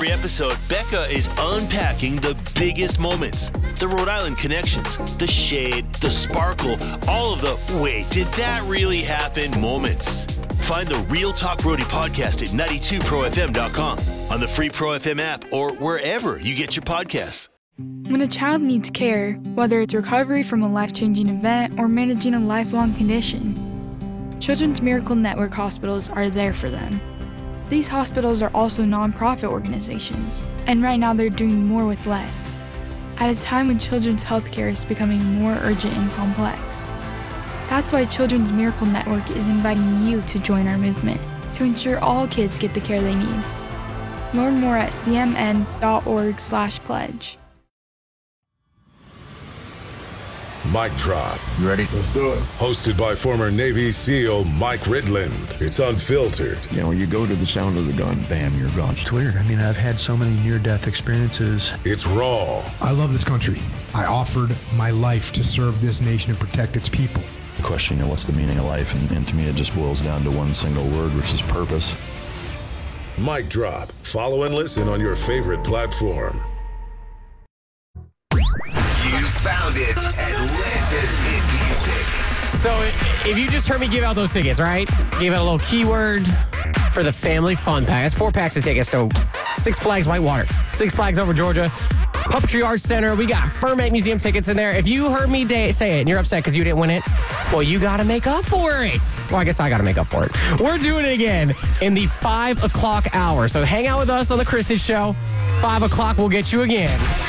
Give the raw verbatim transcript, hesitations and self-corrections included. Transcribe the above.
Every episode, Becca is unpacking the biggest moments, the Rhode Island connections, the shade, the sparkle, all of the wait, did that really happen moments. Find the Real Talk Roadie podcast at ninety-two pro f m dot com, on the free Pro F M app, or wherever you get your podcasts. When a child needs care, whether it's recovery from a life-changing event or managing a lifelong condition, Children's Miracle Network hospitals are there for them. These hospitals are also nonprofit organizations, and right now they're doing more with less, at a time when children's healthcare is becoming more urgent and complex. That's why Children's Miracle Network is inviting you to join our movement to ensure all kids get the care they need. Learn more at c m n dot org slash pledge. Mic Drop. You ready? Let's do it. Hosted by former Navy SEAL Mike Ridland. It's unfiltered. You know, when you go to the sound of the gun, bam, you're gone. It's weird. I mean, I've had so many near-death experiences. It's raw. I love this country. I offered my life to serve this nation and protect its people. The question, you know, what's the meaning of life? And, and to me, it just boils down to one single word, which is purpose. Mic Drop. Follow and listen on your favorite platform. You found it, Atlanta's hit music. So if you just heard me give out those tickets, right? Gave out a little keyword for the family fun pack. That's four packs of tickets to Six Flags Whitewater, Six Flags over Georgia, Puppetry Arts Center. We got Ferment Museum tickets in there. If you heard me day, say it and you're upset because you didn't win it, well, you got to make up for it. Well, I guess I got to make up for it. We're doing it again in the five o'clock hour. So hang out with us on the Kristen Show. five o'clock, we'll get you again.